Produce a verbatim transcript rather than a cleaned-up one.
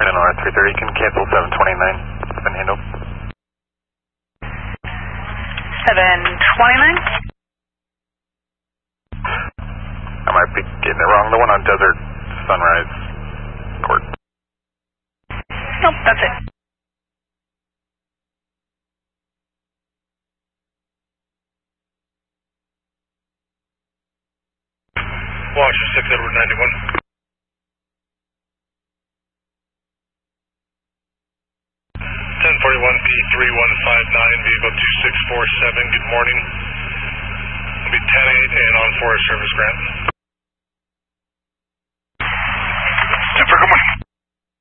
N R three thirty can cancel seven twenty-nine. Been handled. seven twenty-nine? I might be getting it wrong. The one on Desert Sunrise Court. Nope, that's it. Washer six Edward ninety-one. ten forty-one P three one five nine, vehicle two six four seven, good morning. It'll be ten eight and on Forest Service Grant.